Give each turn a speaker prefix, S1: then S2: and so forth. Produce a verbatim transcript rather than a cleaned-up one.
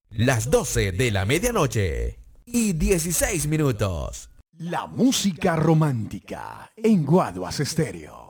S1: Las doce de la medianoche y dieciséis minutos.
S2: La música romántica en Guaduas Estéreo.